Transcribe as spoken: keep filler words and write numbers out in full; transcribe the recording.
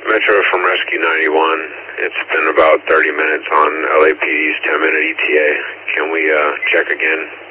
Metro from Rescue ninety-one. It's been about thirty minutes on L A P D's ten minute E T A. Can we uh, check again?